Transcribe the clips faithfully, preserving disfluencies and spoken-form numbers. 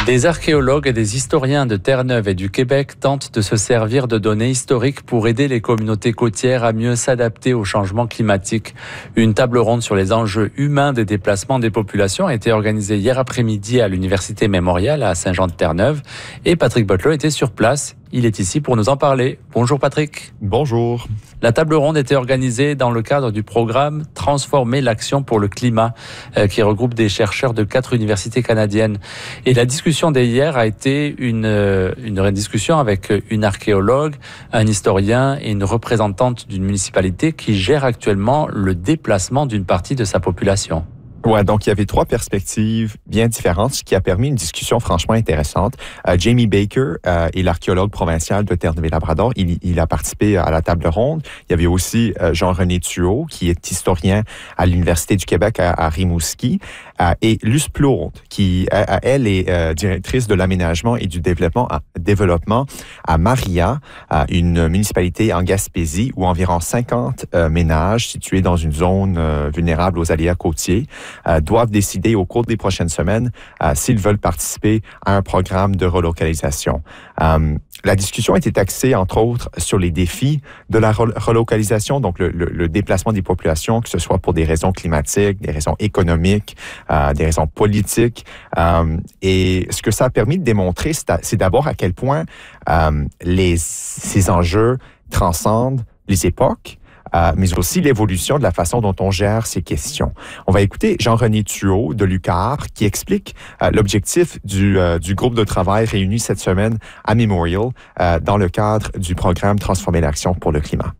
Des archéologues et des historiens de Terre-Neuve et du Québec tentent de se servir de données historiques pour aider les communautés côtières à mieux s'adapter au changement climatique. Une table ronde sur les enjeux humains des déplacements des populations a été organisée hier après-midi à l'Université Mémorial à Saint-Jean-de-Terre-Neuve et Patrick Butler était sur place. Il est ici pour nous en parler. Bonjour Patrick. Bonjour. La table ronde était organisée dans le cadre du programme Transformer l'action pour le climat, euh, qui regroupe des chercheurs de quatre universités canadiennes. Et la discussion d'hier a été une, euh, une discussion avec une archéologue, un historien et une représentante d'une municipalité qui gère actuellement le déplacement d'une partie de sa population. Ouais, donc il y avait trois perspectives bien différentes, ce qui a permis une discussion franchement intéressante. Euh, Jamie Baker euh, est l'archéologue provincial de Terre-Neuve-et-Labrador. Il, il a participé à la table ronde. Il y avait aussi euh, Jean-René Thuot, qui est historien à l'Université du Québec à, à Rimouski, euh, et Luce Plourde, qui, euh, elle, est euh, directrice de l'aménagement et du développement à, développement à Maria, euh, une municipalité en Gaspésie où environ cinquante euh, ménages situés dans une zone euh, vulnérable aux aléas côtiers Euh, doivent décider au cours des prochaines semaines euh, s'ils veulent participer à un programme de relocalisation. Euh, la discussion était axée, entre autres, sur les défis de la re- relocalisation, donc le, le, le déplacement des populations, que ce soit pour des raisons climatiques, des raisons économiques, euh, des raisons politiques. Euh, et ce que ça a permis de démontrer, c'est, à, c'est d'abord à quel point euh, les, ces enjeux transcendent les époques, Euh, mais aussi l'évolution de la façon dont on gère ces questions. On va écouter Jean-René Thuot de l'U Q A R qui explique euh, l'objectif du, euh, du groupe de travail réuni cette semaine à Memorial euh, dans le cadre du programme Transformer l'action pour le climat.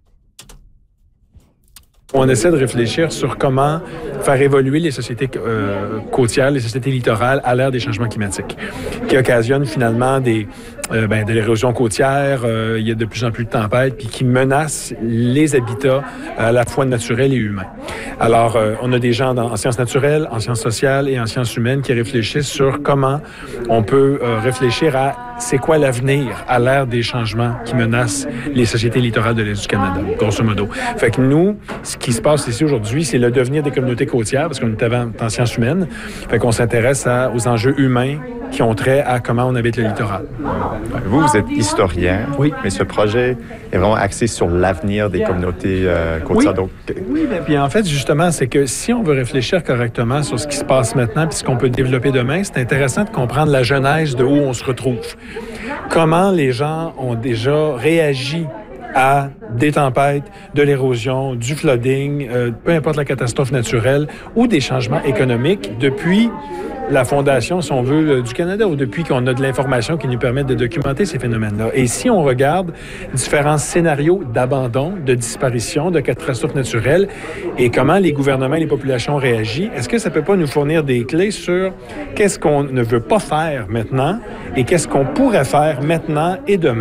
On essaie de réfléchir sur comment faire évoluer les sociétés euh, côtières, les sociétés littorales à l'ère des changements climatiques, qui occasionnent finalement des, euh, ben, de l'érosion côtière, euh, il y a de plus en plus de tempêtes, puis qui menacent les habitats à la fois naturels et humains. Alors, euh, on a des gens dans, en sciences naturelles, en sciences sociales et en sciences humaines qui réfléchissent sur comment on peut euh, réfléchir à c'est quoi l'avenir à l'ère des changements qui menacent les sociétés littorales de l'Est du Canada, grosso modo. Fait que nous, ce qui se passe ici aujourd'hui, c'est le devenir des communautés côtières, parce qu'on est avant en sciences humaines. Fait qu'on s'intéresse à, aux enjeux humains qui ont trait à comment on habite le littoral. Vous, vous êtes historien, oui. Mais ce projet est vraiment axé sur l'avenir des communautés euh, côtières. Oui, donc... oui bien, puis en fait, justement, c'est que si on veut réfléchir correctement sur ce qui se passe maintenant puis ce qu'on peut développer demain, c'est intéressant de comprendre la genèse de où on se retrouve. Comment les gens ont déjà réagi à des tempêtes, de l'érosion, du flooding, euh, peu importe la catastrophe naturelle, ou des changements économiques depuis la fondation, si on veut, du Canada, ou depuis qu'on a de l'information qui nous permet de documenter ces phénomènes-là. Et si on regarde différents scénarios d'abandon, de disparition, de catastrophes naturelles, et comment les gouvernements et les populations réagissent, est-ce que ça ne peut pas nous fournir des clés sur qu'est-ce qu'on ne veut pas faire maintenant et qu'est-ce qu'on pourrait faire maintenant et demain?